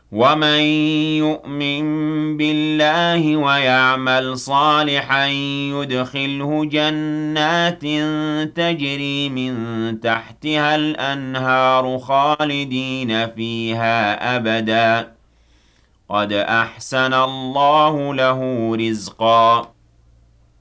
ومن يؤمن بالله ويعمل صالحا يدخله جنات تجري من تحتها الأنهار خالدين فيها أبدا قد أحسن الله له رزقا